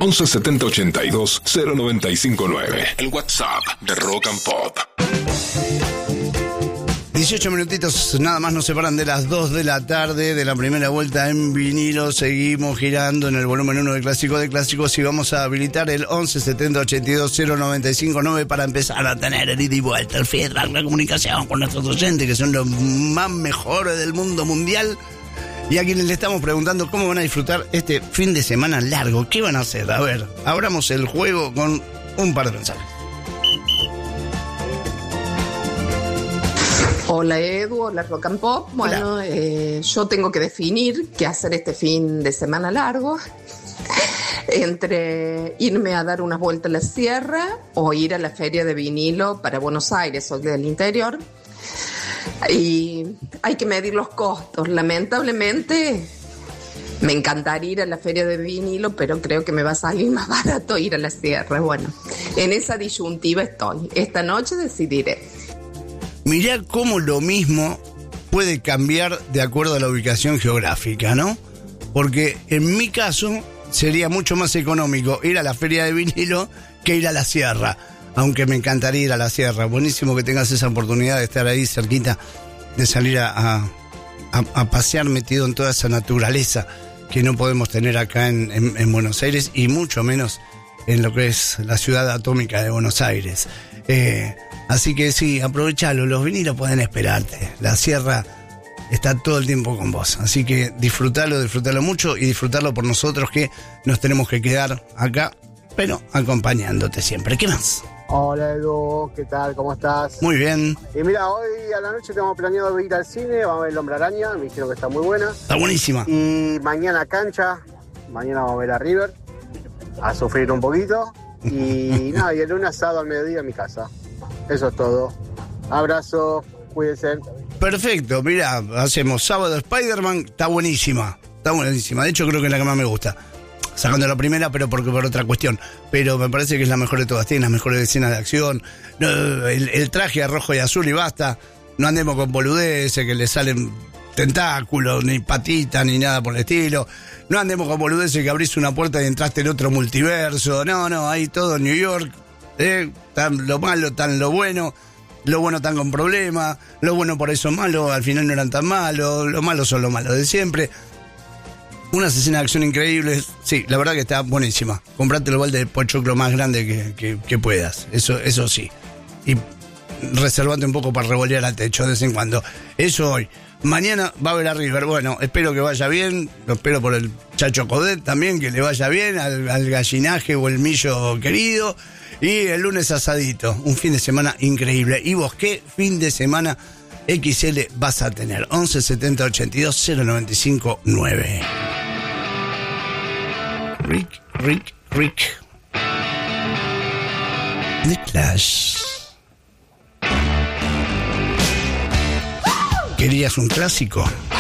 11 70 82 095 9. El WhatsApp de Rock and Pop. 18 minutitos nada más nos separan de las 2 de la tarde de la primera vuelta en vinilo. Seguimos girando en el volumen 1 de Clásicos y vamos a habilitar el 11 70 82 095 9 para empezar a tener el ida y vuelta, el feedback, la comunicación con nuestros oyentes, que son los más mejores del mundo mundial, y a quienes le estamos preguntando cómo van a disfrutar este fin de semana largo. ¿Qué van a hacer? A ver, abramos el juego con un par de mensajes. Hola Edu, hola Rock and Pop. Bueno, yo tengo que definir qué hacer este fin de semana largo entre irme a dar unas vueltas a la sierra o ir a la feria de vinilo para Buenos Aires, soy del interior, y hay que medir los costos. Lamentablemente me encantaría ir a la feria de vinilo, pero creo que me va a salir más barato ir a la sierra. Bueno, en esa disyuntiva estoy. Esta noche decidiré. Mirá cómo lo mismo puede cambiar de acuerdo a la ubicación geográfica, ¿no? Porque en mi caso sería mucho más económico ir a la feria de vinilo que ir a la sierra, aunque me encantaría ir a la sierra. Buenísimo que tengas esa oportunidad de estar ahí cerquita, de salir a pasear metido en toda esa naturaleza que no podemos tener acá en Buenos Aires, y mucho menos en lo que es la ciudad atómica de Buenos Aires. Así que sí, aprovechalo, los vinilos pueden esperarte. La sierra está todo el tiempo con vos. Así que disfrutalo mucho, y disfrutarlo por nosotros, que nos tenemos que quedar acá, pero acompañándote siempre. ¿Qué más? Hola Edu, ¿qué tal? ¿Cómo estás? Muy bien. Y mira, hoy a la noche tengo planeado ir al cine, vamos a ver El Hombre Araña, me dijeron que está muy buena. Está buenísima. Y mañana cancha, mañana vamos a ver a River, a sufrir un poquito. Y nada, y el lunes asado al mediodía en mi casa. Eso es todo. Abrazo, cuídense. Perfecto, mirá, hacemos sábado Spider-Man, está buenísima. De hecho, creo que es la que más me gusta. Sacando la primera, pero por otra cuestión. Pero me parece que es la mejor de todas. Tiene las mejores escenas de acción. No, el traje a rojo y azul y basta. No andemos con boludeces que le salen tentáculos, ni patitas, ni nada por el estilo. No andemos con boludeces que abrís una puerta y entraste en otro multiverso. No, ahí todo en New York. Tan lo malo, tan lo bueno tan con problemas, lo bueno por eso malo, al final no eran tan malos, lo malo son lo malo de siempre. Unas escenas de acción increíbles. Sí, la verdad que está buenísima. Comprate el balde de pochoclo más grande que puedas, eso sí, y reservate un poco para revolear al techo de vez en cuando. Eso hoy. Mañana va a haber a River. Bueno, espero que vaya bien. Lo espero por el Chacho Codet también, que le vaya bien al gallinaje o el millo querido. Y el lunes asadito. Un fin de semana increíble. ¿Y vos qué fin de semana XL vas a tener? 11 70 82 095 9. Rick. The Clash. ¿Querías un clásico?